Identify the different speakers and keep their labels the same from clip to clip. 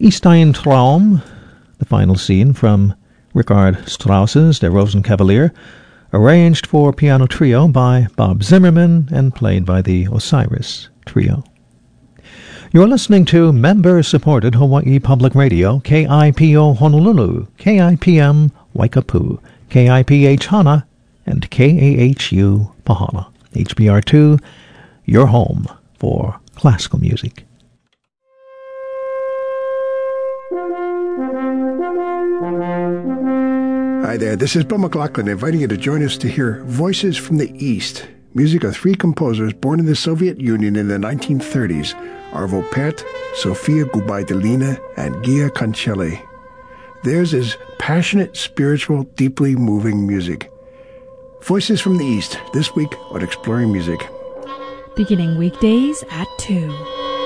Speaker 1: Ist ein Traum, the final scene from Richard Strauss's Der Rosenkavalier, arranged for piano trio by Bob Zimmerman and played by the Osiris Trio. You're listening to member-supported Hawaii Public Radio, KIPO Honolulu, KIPM Waikapu, KIPH Hana, and KAHU Pahala. HBR2, your home for classical music.
Speaker 2: Hi there, this is Bill McLaughlin inviting you to join us to hear Voices from the East, music of three composers born in the Soviet Union in the 1930s, Arvo Pärt, Sofia Gubaidulina, and Gia Cancelli. Theirs is passionate, spiritual, deeply moving music. Voices from the East, this week on Exploring Music.
Speaker 3: Beginning weekdays at 2.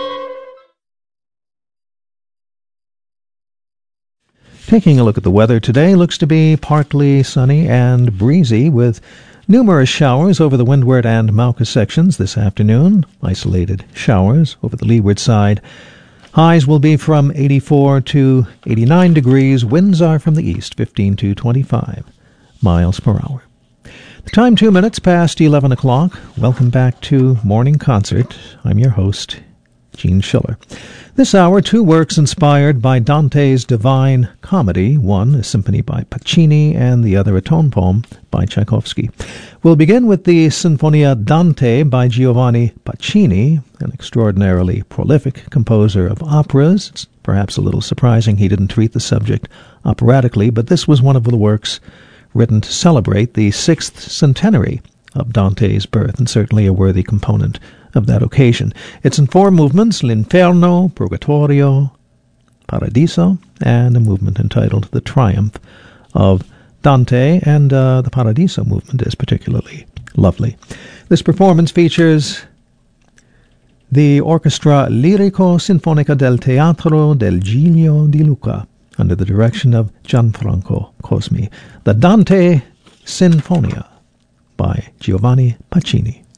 Speaker 1: Taking a look at the weather today, looks to be partly sunny and breezy with numerous showers over the windward and Mauka sections this afternoon. Isolated showers over the leeward side. Highs will be from 84 to 89 degrees. Winds are from the east, 15 to 25 miles per hour. The time 2 minutes past 11 o'clock. Welcome back to Morning Concert. I'm your host, Gene Schiller. This hour, two works inspired by Dante's Divine Comedy, one a symphony by Pacini and the other a tone poem by Tchaikovsky. We'll begin with the Sinfonia Dante by Giovanni Pacini, an extraordinarily prolific composer of operas. It's perhaps a little surprising he didn't treat the subject operatically, but this was one of the works written to celebrate the 6th centenary of Dante's birth, and certainly a worthy component of that occasion. It's in 4 movements: L'Inferno, Purgatorio, Paradiso, and a movement entitled The Triumph of Dante, and the Paradiso movement is particularly lovely. This performance features the Orchestra Lirico Sinfonica del Teatro del Giglio di Lucca under the direction of Gianfranco Cosmi. The Dante Sinfonia by Giovanni Pacini.